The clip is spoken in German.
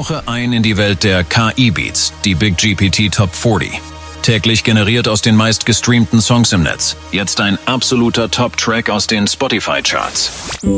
Tauche ein in die Welt der KI-Beats, die Big GPT Top 40. Täglich generiert aus den meistgestreamten Songs im Netz. Jetzt ein absoluter Top-Track aus den Spotify-Charts.